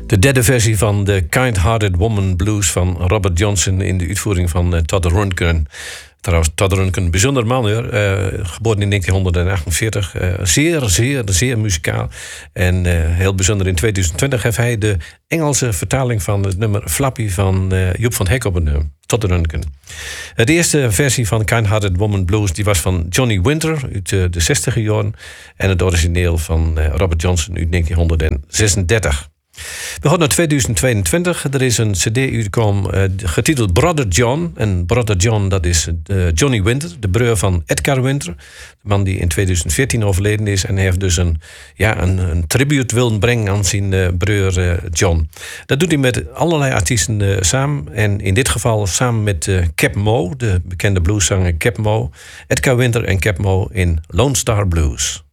De derde versie van de Kind-Hearted Woman Blues van Robert Johnson in de uitvoering van Todd Rundgren. Trouwens, Todd Rundgren, een bijzonder man hoor. Geboren in 1948. Zeer muzikaal. En heel bijzonder in 2020 heeft hij de Engelse vertaling van het nummer Flappy van Joep van Hek op een Todd Rundgren. De eerste versie van Kind-Hearted Woman Blues die was van Johnny Winter uit de 60e jaren. En het origineel van Robert Johnson uit 1936. We gaan naar 2022. Er is een cd uitgekomen getiteld Brother John. En Brother John, dat is Johnny Winter, de broer van Edgar Winter. De man die in 2014 overleden is. En hij heeft dus een tribute willen brengen aan zijn broer John. Dat doet hij met allerlei artiesten samen. En in dit geval samen met Cap Mo, de bekende blueszanger Cap Mo. Edgar Winter en Cap Mo in Lone Star Blues.